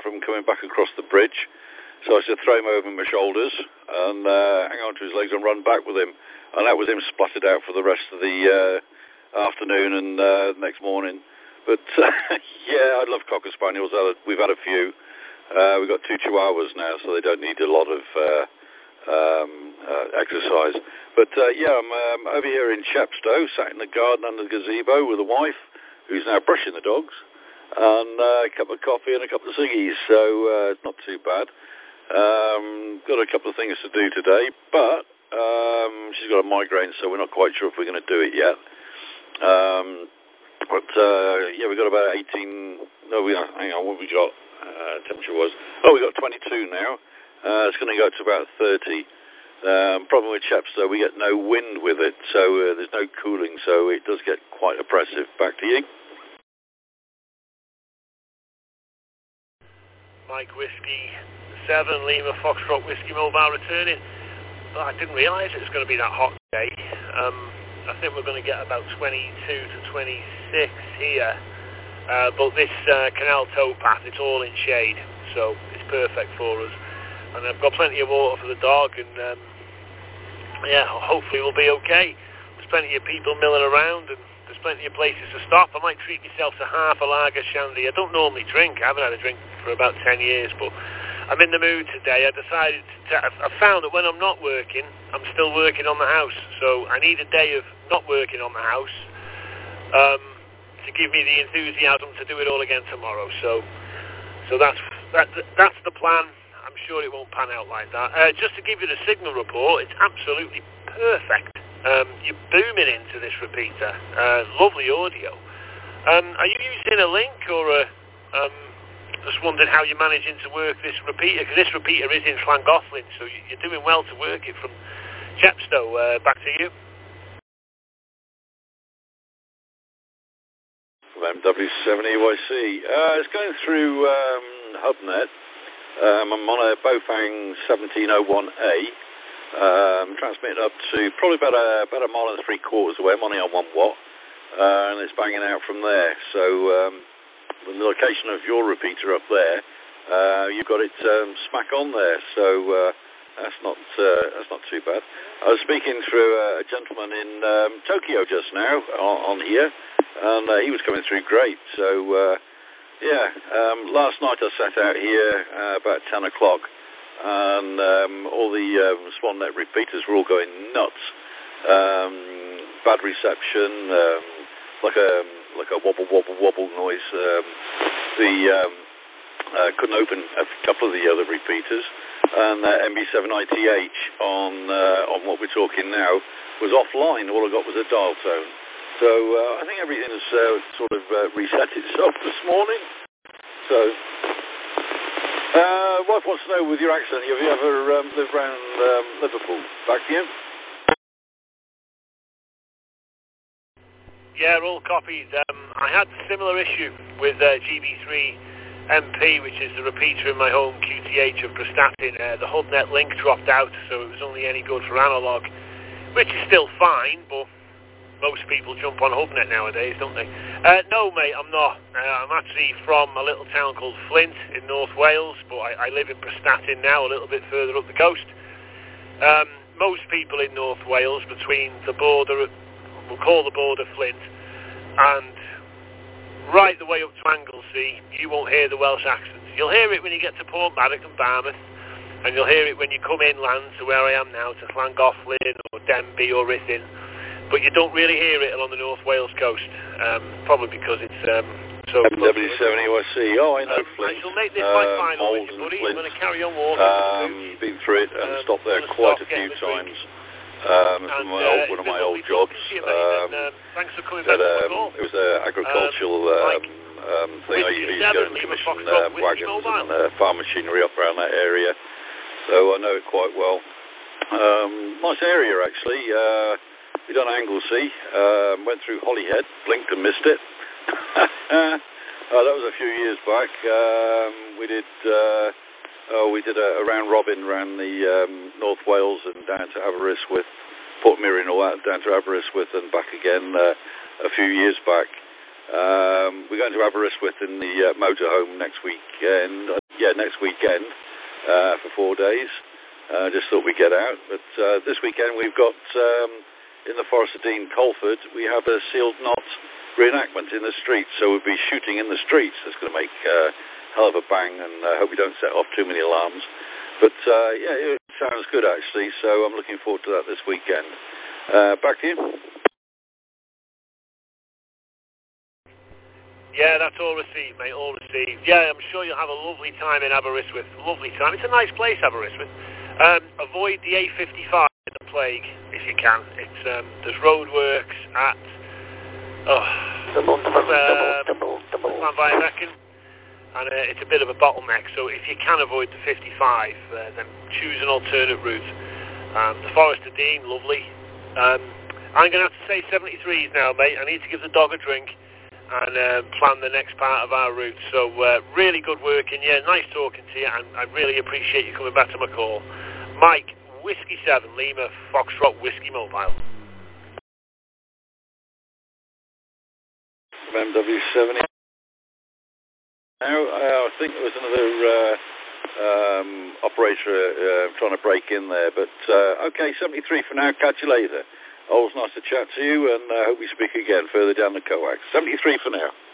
from coming back across the bridge. So I said, throw him over my shoulders and hang on to his legs and run back with him. And that was him splattered out for the rest of the afternoon and next morning. But yeah, I love Cocker Spaniels. We've had a few. We've got 2 Chihuahuas now, so they don't need a lot of exercise. But yeah, I'm over here in Chepstow, sat in the garden under the gazebo with a wife who's now brushing the dogs, and a cup of coffee and a couple of ciggies, so it's not too bad. Got a couple of things to do today, but she's got a migraine, so we're not quite sure if we're going to do it yet. But yeah, we've got about 18, hang on, what have we got? Temperature was, we got 22 now. It's going to go to about 30. Problem with Chepstow, we get no wind with it, so there's no cooling, so it does get quite oppressive. Back to you. Mike Whiskey 7, Lima Foxtrot Whiskey Mobile returning. Well, I didn't realise it was going to be that hot today. I think we're going to get about 22 to 26 here. But this canal towpath, it's all in shade, so it's perfect for us. And I've got plenty of water for the dog, and yeah, hopefully we'll be okay. There's plenty of people milling around, and there's plenty of places to stop. I might treat myself to half a lager shandy. I don't normally drink. I haven't had a drink for about 10 years, but I'm in the mood today. I decided I found that when I'm not working, I'm still working on the house. So I need a day of not working on the house to give me the enthusiasm to do it all again tomorrow. So that's the plan. I'm sure it won't pan out like that. Just to give you the signal report, it's absolutely perfect. You're booming into this repeater. Lovely audio. Are you using a link or just wondered how you're managing to work this repeater? Because this repeater is in Llangollen, so you're doing well to work it from Chepstow. Back to you. From MW7EYC. It's going through HubNet. I'm on a Bofang 1701A, transmitting up to probably about a mile and 3/4 away. I'm only on 1 watt, and it's banging out from there. So the location of your repeater up there, you've got it smack on there. So that's not too bad. I was speaking through a gentleman in Tokyo just now on here, and he was coming through great. So. Yeah, last night I sat out here about 10 o'clock, and all the SwanNet repeaters were all going nuts. Bad reception, like a wobble noise. Couldn't open a couple of the other repeaters, and MB7ITH on what we're talking now was offline. All I got was a dial tone. So I think everything has sort of reset itself this morning. So, wife wants to know with your accent, have you ever lived around Liverpool? Back to you. Yeah, all copied. I had a similar issue with GB3 MP, which is the repeater in my home QTH of Prestatyn. The HubNet link dropped out, so it was only any good for analog, which is still fine, but most people jump on HubNet nowadays, don't they? No, mate, I'm not. I'm actually from a little town called Flint in North Wales, but I live in Prestatyn now, a little bit further up the coast. Most people in North Wales, between the border, we'll call the border Flint, and right the way up to Anglesey, you won't hear the Welsh accent. You'll hear it when you get to Portmarnock and Barmouth, and you'll hear it when you come inland to where I am now, to Llangollen or Denbigh or Ruthin. But you don't really hear it along the North Wales coast, probably because it's so MW7EYC. Oh, I know Flint. I shall make this my final with you, buddy. I'm going to carry on walking. Been through it and stopped there quite a few times. From one of my old jobs. Thanks for coming back to the call. It was an agricultural thing. I used to go and commission wagons and farm machinery up around that area. So I know it quite well. Nice area, actually. We done Anglesey, went through Holyhead, blinked and missed it. That was a few years back. We did a round robin around the North Wales and down to Aberystwyth, Portmeirion and all that, down to Aberystwyth and back again a few years back. We're going to Aberystwyth in the motorhome next weekend. Next weekend for 4 days. Just thought we'd get out. But this weekend we've got in the Forest of Dean, Colford, we have a sealed knot reenactment in the streets. So we'll be shooting in the streets. That's going to make a hell of a bang, and I hope we don't set off too many alarms. But it sounds good actually. So I'm looking forward to that this weekend. Back to you. Yeah, that's all received, mate, all received. Yeah, I'm sure you'll have a lovely time in Aberystwyth. Lovely time. It's a nice place, Aberystwyth. Avoid the A55 at the Plague, if you can. It's there's roadworks at Llanfairmeccan, and it's a bit of a bottleneck, so if you can avoid the 55, then choose an alternate route. The Forest of Dean, lovely. I'm going to have to say 73s now, mate. I need to give the dog a drink and plan the next part of our route. So really good working. Yeah, nice talking to you, and I really appreciate you coming back to my call. Mike, Whiskey 7, Lima, Foxtrot, Whiskey Mobile. MW70. Now, I think there was another operator trying to break in there, but okay, 73 for now. Catch you later. Always nice to chat to you, and I hope we speak again further down the coax. 73 for now.